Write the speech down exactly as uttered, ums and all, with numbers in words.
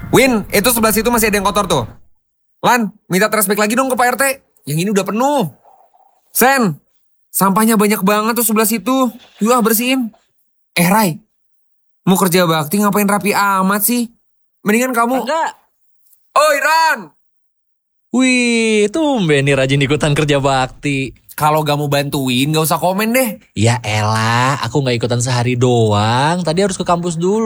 Win, itu sebelah situ masih ada yang kotor tuh. Lan, minta trash bag lagi dong ke Pak R T. Yang ini udah penuh. Sen, sampahnya banyak banget tuh sebelah situ. Yuk ah bersihin. Eh Rai, mau kerja bakti ngapain rapi amat sih? Mendingan kamu... Enggak. Oi Ran! Wih, tumben nih rajin ikutan kerja bakti. Kalau gak mau bantuin, gak usah komen deh. Ya elah, aku gak ikutan sehari doang. Tadi harus ke kampus dulu.